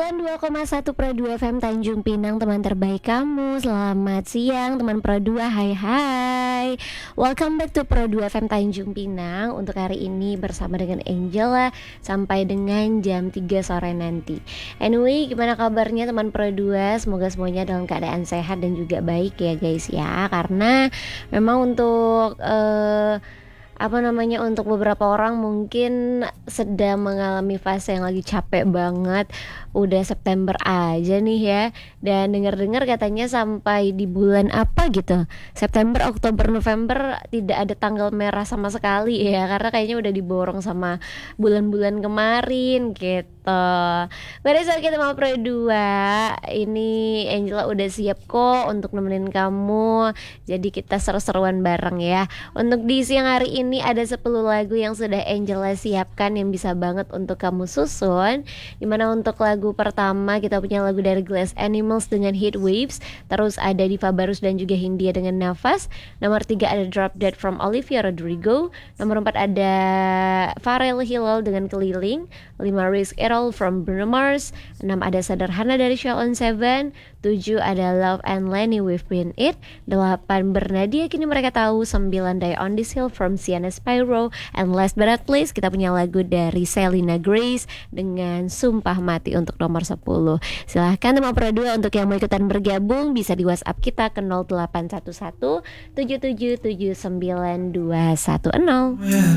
92,1 Pro 2 FM Tanjung Pinang, teman terbaik kamu. Selamat siang teman Pro 2, hai. Welcome back to Pro 2 FM Tanjung Pinang. Untuk hari ini bersama dengan Angela sampai dengan jam 3 sore nanti. Anyway, gimana kabarnya teman Pro 2? Semoga semuanya dalam keadaan sehat dan juga baik ya guys ya. Karena memang untuk untuk beberapa orang mungkin sedang mengalami fase yang lagi capek banget. Udah September aja nih ya. Dan dengar-dengar katanya sampai di bulan apa gitu, September, Oktober, November tidak ada tanggal merah sama sekali ya. Karena kayaknya udah diborong sama bulan-bulan kemarin gitu. Pada saat kita mau Pro 2, ini Angela udah siap kok untuk nemenin kamu. Jadi kita seru-seruan bareng ya. Untuk di siang hari ini ada 10 lagu yang sudah Angela siapkan yang bisa banget untuk kamu susun. Dimana untuk lagu pertama kita punya lagu dari Glass Animals dengan Heat Waves. Terus ada Diva Barus dan juga Hindia dengan Nafas. Nomor 3 ada Drop Dead from Olivia Rodrigo. Nomor 4 ada Pharrell Hilal dengan Keliling. 5 Risk It All from Bruno Mars. 6 ada Sederhana dari Sheldon Seven. 7 ada Love and Lenny We've Been It. 8 Bernadia Kini Mereka Tahu. 9 Die on This Hill from Sienna Spyro. And last but not least kita punya lagu dari Selena Grace dengan Sumpah Mati untuk nomor 10. Silahkan teman Pro 2 untuk yang mau ikutan bergabung bisa di WhatsApp kita ke 0811 7779 210.